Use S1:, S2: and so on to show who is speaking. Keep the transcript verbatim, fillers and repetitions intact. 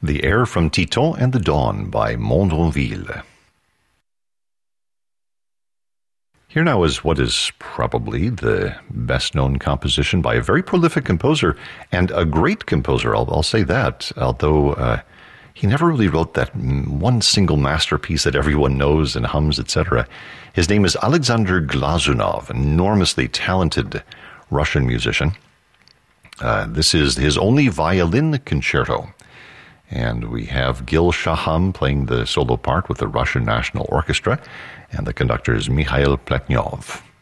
S1: The air from Titon and the Dawn by Mondronville. Here now is what is probably the best-known composition by a very prolific composer, and a great composer, I'll, I'll say that, although uh, he never really wrote that one single masterpiece that everyone knows and hums, et cetera. His name is Alexander Glazunov, an enormously talented Russian musician. Uh, this is his only violin concerto, and we have Gil Shaham playing the solo part with the Russian National Orchestra, and the conductor is Mikhail Pletnyov.